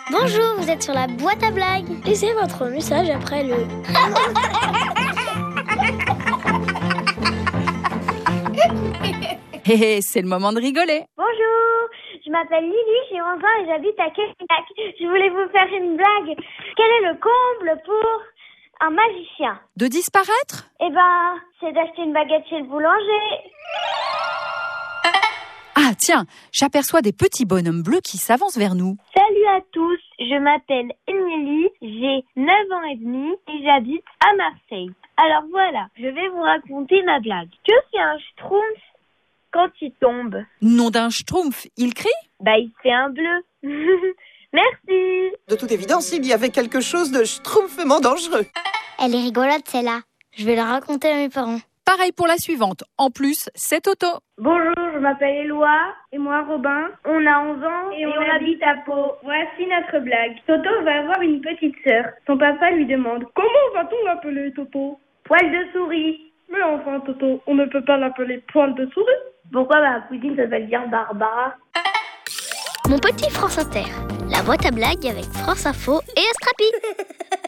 Bonjour, vous êtes sur la boîte à blagues. Laissez votre message après le... Hé hé, c'est le moment de rigoler. Bonjour, je m'appelle Lily, j'ai 11 ans et j'habite à Québec. Je voulais vous faire une blague. Quel est le comble pour un magicien? De disparaître? Eh ben, c'est d'acheter une baguette chez le boulanger. Ah tiens, j'aperçois des petits bonhommes bleus qui s'avancent vers nous. Salut à tous, je m'appelle Émilie, j'ai 9 ans et demi et j'habite à Marseille. Alors voilà, je vais vous raconter ma blague. Que fait un schtroumpf quand il tombe? Nom d'un schtroumpf, il crie? Il fait un bleu. Merci. De toute évidence, il y avait quelque chose de schtroumpfement dangereux. Elle est rigolote celle-là. Je vais la raconter à mes parents. Pareil pour la suivante. En plus, c'est Toto. Bonjour, je m'appelle Éloi et moi Robin. On a 11 ans et on habite à Pau. Voici notre blague. Toto va avoir une petite sœur. Son papa lui demande: comment va-t-on l'appeler, Toto? Poil de souris. Mais enfin, Toto, on ne peut pas l'appeler Poil de souris. Pourquoi ma cousine s'appelle bien Barbara? Mon petit France Inter. La boîte à blagues avec France Info et Astrapi.